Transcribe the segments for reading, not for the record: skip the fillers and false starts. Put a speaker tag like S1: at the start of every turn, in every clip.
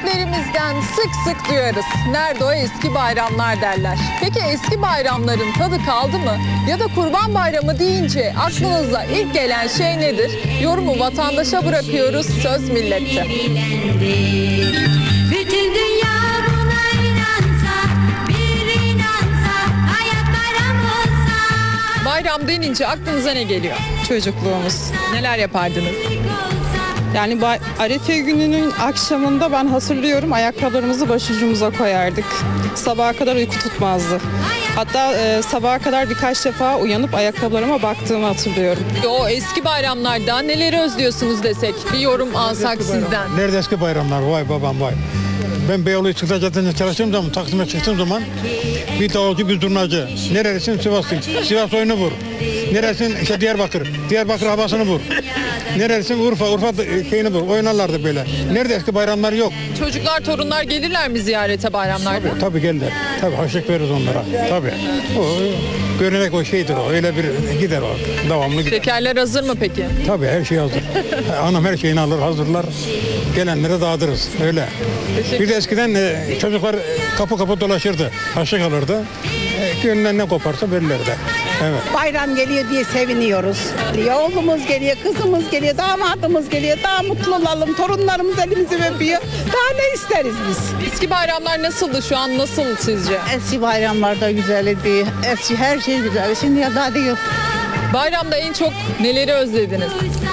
S1: Büyüklerimizden sık sık duyarız. Nerede o eski bayramlar derler. Peki eski bayramların tadı kaldı mı? Ya da Kurban Bayramı deyince aklınıza ilk gelen şey nedir? Yorumu vatandaşa bırakıyoruz. Söz millette.
S2: Bütün dünya buna inansa, bir inansa, hayat bayram olsa.
S1: Bayram denince aklınıza ne geliyor?
S3: Çocukluğumuz.
S1: Neler yapardınız?
S3: Yani Arefe gününün akşamında ben hatırlıyorum ayakkabılarımızı başucumuza koyardık. Sabaha kadar uyku tutmazdı. Hatta sabaha kadar birkaç defa uyanıp ayakkabılarıma baktığımı hatırlıyorum.
S1: O eski bayramlarda neleri özlüyorsunuz desek bir yorum alsak sizden.
S4: Nerede eski bayramlar? Vay babam vay. Ben Beyoğlu Istiklal Caddesi'nde çalıştığım zaman, Taksim'e çıktığım zaman bir davulcu, bir zurnacı. Neresin? Sivas'ın. Sivas oyunu vur. Neresin? İşte Diyarbakır. Diyarbakır havasını vur. Neresin? Urfa. Urfa şeyini vur. Oynarlardı böyle. Nerede eski bayramlar yok.
S1: Çocuklar, torunlar gelirler mi ziyarete bayramlarda?
S4: Tabii gelirler. Tabii harçlık veririz onlara. Tabii. O görünerek o şeydir o. Öyle bir gider o. Devamlı gider.
S1: Şekerler hazır mı peki?
S4: Tabii her şey hazır. Anam her şeyini alır, hazırlar. Gelenlere dağıtırız. Öyle. Bir de eskiden çocuklar kapı kapı dolaşırdı. Harçlık alırdı. Gönlünden ne koparsa verirlerdi. Evet.
S5: Bayram geliyor diye seviniyoruz. Oğlumuz geliyor, kızımız geliyor, damadımız geliyor. Daha mutlu olalım, torunlarımız elimizi öpüyor. Daha ne isteriz biz?
S1: Eski bayramlar nasıldı, şu an nasıl sizce?
S5: Eski bayramlarda güzeldi. Eski her şey güzel. Şimdi ya daha değil.
S1: Bayramda en çok neleri özlediniz?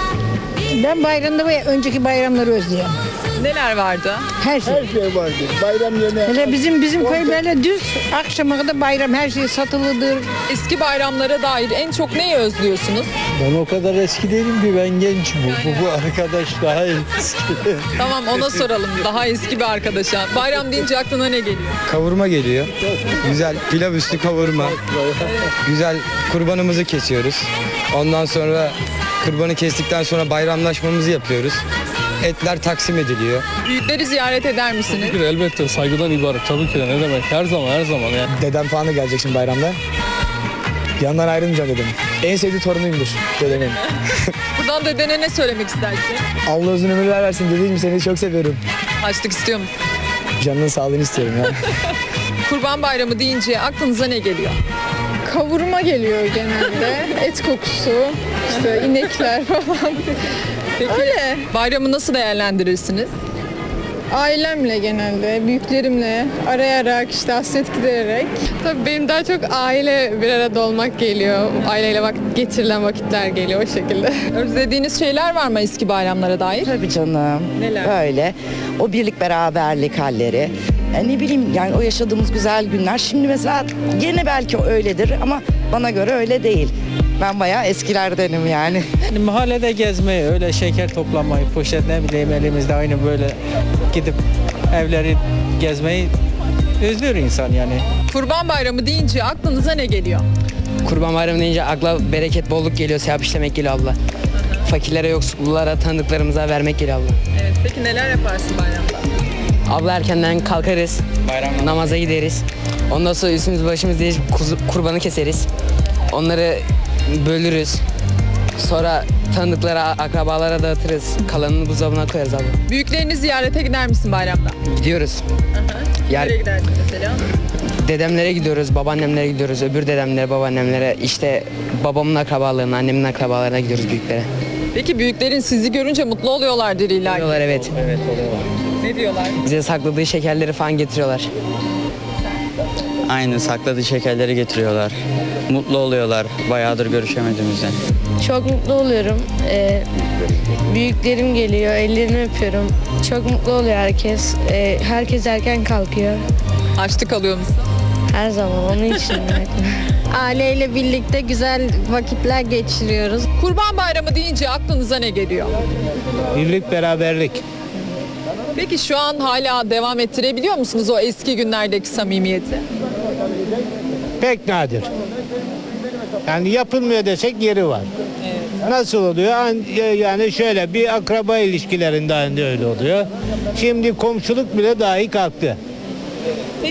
S5: Ben bayramda ve önceki bayramları özlüyorum.
S1: Neler vardı?
S5: Her şey.
S6: Her şey vardır. Bayram yemeği.
S5: Hele bizim köy böyle düz. Akşama kadar bayram her şey satılıdır.
S1: Eski bayramlara dair en çok neyi özlüyorsunuz?
S6: Ben o kadar eski değilim ki, ben genç bu arkadaş daha eski.
S1: Tamam, ona soralım. Daha eski bir arkadaşa. Bayram deyince aklına ne geliyor?
S7: Kavurma geliyor. Güzel pilav üstü kavurma. Güzel kurbanımızı kesiyoruz. Ondan sonra kurbanı kestikten sonra bayramlaşmamızı yapıyoruz. Etler taksim ediliyor.
S1: Büyükleri ziyaret eder misiniz?
S8: Elbette saygıdan ibaret tabii ki de, ne demek, her zaman yani.
S7: Dedem falan da gelecek şimdi bayramda. Yanından ayrılmayacağım dedim. En sevdiği torunuyumdur dedemin.
S1: Buradan dedene ne söylemek istersin?
S7: Allah uzun ömürler versin dedeciğim, seni çok seviyorum.
S1: Açlık istiyor musun?
S7: Canının sağlığını istiyorum ya.
S1: Kurban Bayramı deyince aklınıza ne geliyor?
S9: Kavurma geliyor genelde. Et kokusu, işte inekler falan.
S1: Peki
S9: Öyle.
S1: bayramı nasıl değerlendirirsiniz?
S9: Ailemle genelde, büyüklerimle arayarak, işte hasret gidererek. Tabii benim daha çok aile bir arada olmak geliyor. Aileyle geçirilen vakitler geliyor o şekilde.
S1: Özlediğiniz şeyler var mı eski bayramlara dair?
S10: Tabii canım.
S1: Neler?
S10: Böyle. O birlik beraberlik halleri. Ne bileyim yani o yaşadığımız güzel günler. Şimdi mesela gene belki öyledir ama bana göre öyle değil. Ben bayağı eskilerdenim yani.
S11: Mahallede gezmeyi, öyle şeker toplamayı, poşet ne bileyim elimizde aynı böyle gidip evleri gezmeyi özlüyor insan yani.
S1: Kurban Bayramı deyince aklınıza ne geliyor?
S12: Kurban Bayramı deyince akla bereket, bolluk geliyor, sevap işlemek geliyor abla. Fakirlere, yoksullara, tanıdıklarımıza vermek geliyor abla.
S1: Evet, peki neler yaparsın bayramda?
S12: Abla erkenden kalkarız, namaza gideriz. Ondan sonra üstümüz başımız değişip kurbanı keseriz. Onları bölürüz. Sonra tanıdıklara, akrabalara dağıtırız. Kalanını buzdolabına koyarız abla.
S1: Büyüklerini ziyarete gider misin bayramda?
S12: Gidiyoruz.
S1: Nereye gidersin mesela?
S12: Dedemlere gidiyoruz, babaannemlere gidiyoruz, öbür dedemlere, babaannemlere, işte babamın akrabalarına, annemin akrabalarına gidiyoruz, büyüklere.
S1: Peki büyüklerin sizi görünce mutlu oluyorlardır illa ki.
S12: Oluyorlar, evet.
S11: Evet oluyorlar.
S1: Ne diyorlar?
S12: Bize sakladığı şekerleri falan getiriyorlar.
S7: Aynı sakladığı şekerleri getiriyorlar. Mutlu oluyorlar bayağıdır görüşemediğimizden.
S9: Çok mutlu oluyorum. Büyüklerim geliyor, ellerini öpüyorum. Çok mutlu oluyor herkes. Herkes erken kalkıyor.
S1: Açlık kalıyor musun?
S9: Her zaman onun için. Aileyle birlikte güzel vakitler geçiriyoruz.
S1: Kurban Bayramı deyince aklınıza ne geliyor?
S11: Birlik, beraberlik.
S1: Peki şu an hala devam ettirebiliyor musunuz o eski günlerdeki samimiyeti?
S11: Pek nadir. Yani yapılmıyor desek yeri var. Nasıl oluyor? Yani şöyle bir akraba ilişkilerinde öyle oluyor. Şimdi komşuluk bile dahi kalktı.